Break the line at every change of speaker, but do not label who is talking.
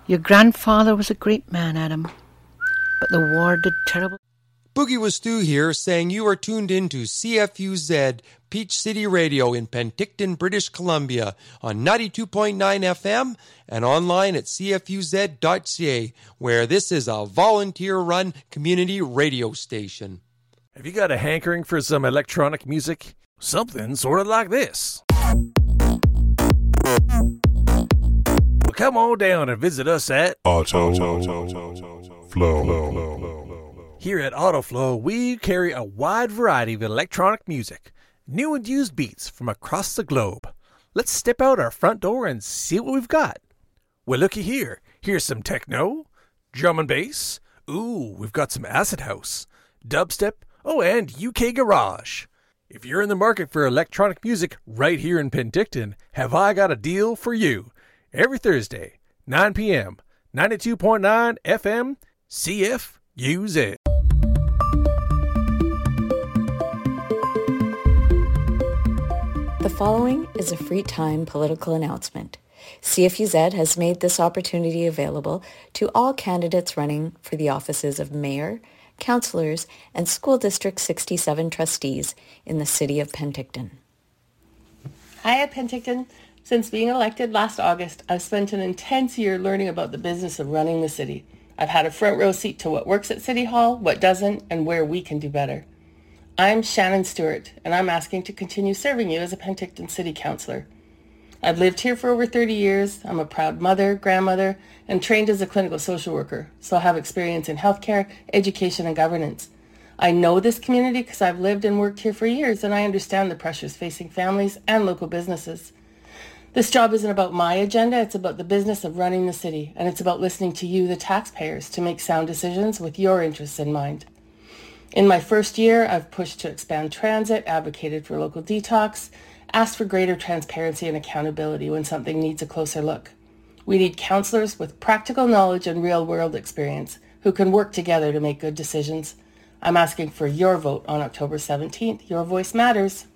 Your grandfather was a great man, Adam, but the war did terrible.
Boogie with Stu here, saying you are tuned in to CFUZ Peach City Radio in Penticton, British Columbia on 92.9 FM and online at cfuz.ca, where this is a volunteer-run community radio station.
Have you got a hankering for some electronic music? Something sort of like this. Well, come on down and visit us at AutoFlow. Here at AutoFlow, we carry a wide variety of electronic music, new and used beats from across the globe. Let's step out our front door and see what we've got. Well, looky here. Here's some techno, drum and bass. Ooh, we've got some acid house, dubstep, and UK garage. If you're in the market for electronic music right here in Penticton, have I got a deal for you. Every Thursday, 9 p.m., 92.9 FM, CFUZ.
The following is a free time political announcement. CFUZ has made this opportunity available to all candidates running for the offices of mayor, councillors, and School District 67 trustees in the city of Penticton.
Hi, Penticton. Since being elected last August, I've spent an intense year learning about the business of running the city. I've had a front row seat to what works at City Hall, what doesn't, and where we can do better. I'm Shannon Stewart, and I'm asking to continue serving you as a Penticton City Councillor. I've lived here for over 30 years. I'm a proud mother, grandmother, and trained as a clinical social worker, so I have experience in healthcare, education, and governance. I know this community because I've lived and worked here for years, and I understand the pressures facing families and local businesses. This job isn't about my agenda, it's about the business of running the city, and it's about listening to you, the taxpayers, to make sound decisions with your interests in mind. In my first year, I've pushed to expand transit, advocated for local detox, asked for greater transparency and accountability when something needs a closer look. We need councillors with practical knowledge and real-world experience who can work together to make good decisions. I'm asking for your vote on October 17th. Your voice matters.